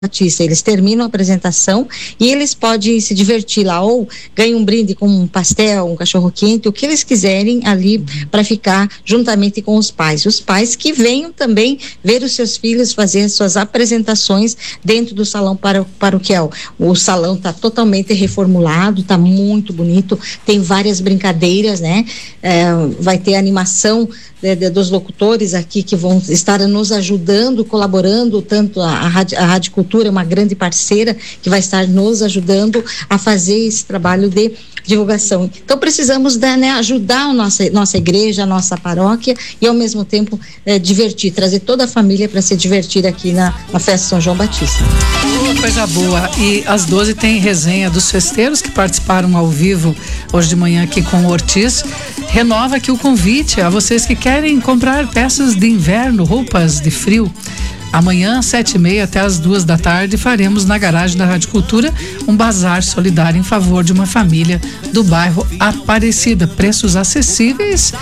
Batista. Eles terminam a apresentação e eles podem se divertir lá, ou ganham um brinde com um pastel, um cachorro-quente, o que eles quiserem ali para ficar juntamente com os pais. Os pais que venham também ver os seus filhos fazer suas apresentações dentro do salão paroquial. O salão está totalmente reformulado, está muito bonito, tem várias brincadeiras, né? Vai ter animação dos locutores aqui que vão estar nos ajudando, colaborando, tanto a Rádio Cultura é uma grande parceira que vai estar nos ajudando a fazer esse trabalho de divulgação. Então precisamos ajudar a nossa igreja, a nossa paróquia e ao mesmo tempo divertir, trazer toda a família para se divertir aqui na festa São João Batista. Coisa boa. E às 12 tem resenha dos festeiros que participaram ao vivo hoje de manhã aqui com o Ortiz. Renova aqui o convite a vocês que querem comprar peças de inverno, roupas de frio. Amanhã, 7h30 até as 2 da tarde, faremos na garagem da Rádio Cultura um bazar solidário em favor de uma família do bairro Aparecida. Preços acessíveis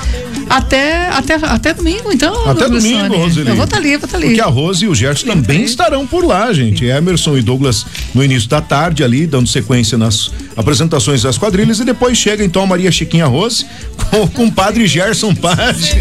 até domingo, então. Até domingo, Roseli. Eu vou estar ali. Porque a Rose e o Gerson também estarão por lá, gente. Emerson e Douglas no início da tarde ali, dando sequência nas apresentações das quadrilhas, e depois chega então a Maria Chiquinha Rose com o padre Gerson Paz.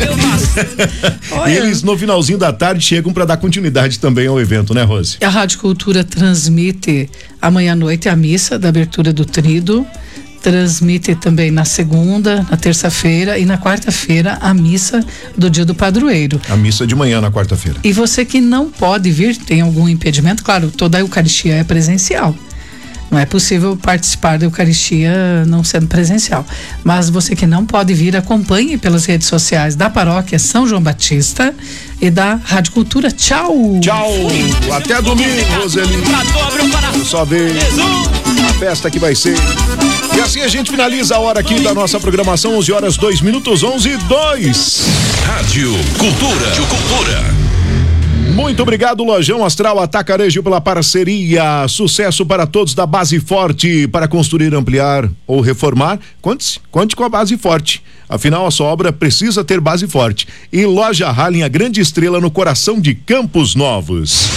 E eles no finalzinho da tarde chegam para dar continuidade também ao evento, né, Rose? A Rádio Cultura transmite amanhã à noite a missa da abertura do Tríduo, transmite também na segunda, na terça-feira e na quarta-feira a missa do dia do padroeiro. A missa de manhã na quarta-feira. E você que não pode vir, tem algum impedimento, claro, toda a Eucaristia é presencial. Não é possível participar da Eucaristia não sendo presencial. Mas você que não pode vir, acompanhe pelas redes sociais da Paróquia São João Batista e da Rádio Cultura. Tchau! Tchau! Até domingo, Roseli. Só ver a festa que vai ser. E assim a gente finaliza a hora aqui da nossa programação, 11h02, 11:02. Rádio Cultura. Muito obrigado, Lojão Astral Atacarejo, pela parceria. Sucesso para todos da Base Forte. Para construir, ampliar ou reformar, conte com a Base Forte. Afinal, a sua obra precisa ter base forte. E Loja Hallin, a grande estrela no coração de Campos Novos.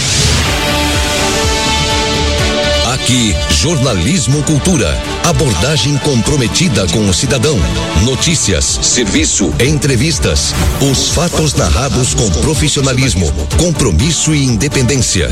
Aqui, Jornalismo Cultura. Abordagem comprometida com o cidadão. Notícias, serviço, entrevistas. Os fatos narrados com profissionalismo, compromisso e independência.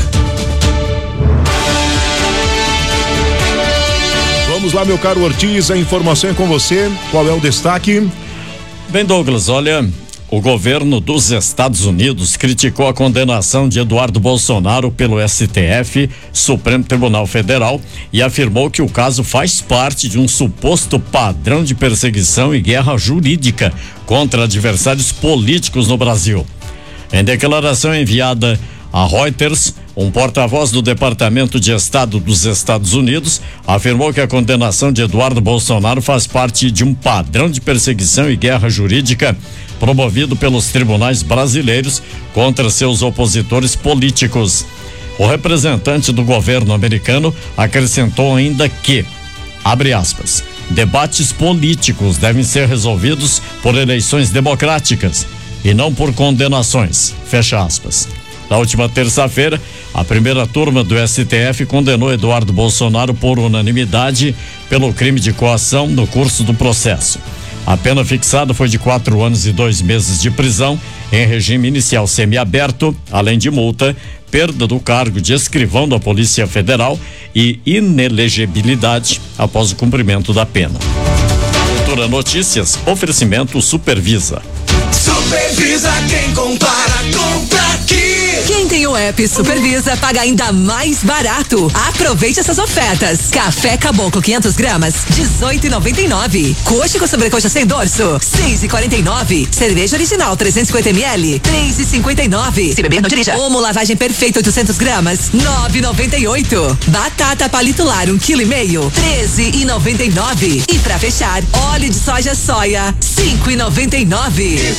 Vamos lá, meu caro Ortiz, a informação é com você. Qual é o destaque? Bem, Douglas, olha, o governo dos Estados Unidos criticou a condenação de Eduardo Bolsonaro pelo STF, Supremo Tribunal Federal, e afirmou que o caso faz parte de um suposto padrão de perseguição e guerra jurídica contra adversários políticos no Brasil. Em declaração enviada a Reuters, um porta-voz do Departamento de Estado dos Estados Unidos afirmou que a condenação de Eduardo Bolsonaro faz parte de um padrão de perseguição e guerra jurídica promovido pelos tribunais brasileiros contra seus opositores políticos. O representante do governo americano acrescentou ainda que, abre aspas, debates políticos devem ser resolvidos por eleições democráticas e não por condenações, fecha aspas. Na última terça-feira, a primeira turma do STF condenou Eduardo Bolsonaro por unanimidade pelo crime de coação no curso do processo. A pena fixada foi de 4 anos e 2 meses de prisão em regime inicial semiaberto, além de multa, perda do cargo de escrivão da Polícia Federal e inelegibilidade após o cumprimento da pena. Cultura Notícias, oferecimento Supervisa. Supervisa, quem compara, compra aqui. Quem tem o app Supervisa paga ainda mais barato. Aproveite essas ofertas. Café Caboclo 500 gramas, 18,99. Coxa com sobrecoxa sem dorso, 6,49. Cerveja original 350 ml, 3,59. Se beber, não dirija. Omo lavagem perfeita 800 gramas, 9,98. Batata palito lar 1,5 kg, 13,99. E pra fechar, óleo de soja 5,99.